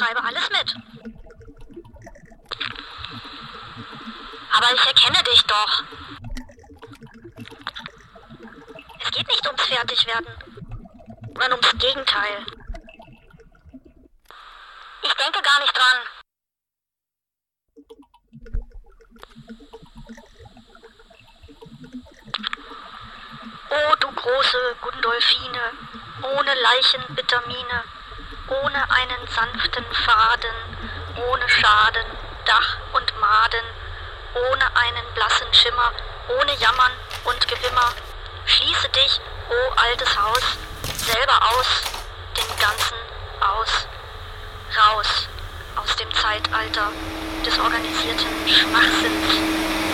schreibe alles mit. Aber ich erkenne dich doch. Es geht nicht ums Fertigwerden, sondern ums Gegenteil. Ich denke gar nicht dran. Oh, du große Gundolfine, ohne Leichenbittermine, ohne einen sanften Faden, ohne Schaden, Dach und Maden, ohne einen blassen Schimmer, ohne Jammern und Gewimmer. Schließe dich, o altes Haus, selber aus, den ganzen aus. Raus aus dem Zeitalter des organisierten Schwachsinns.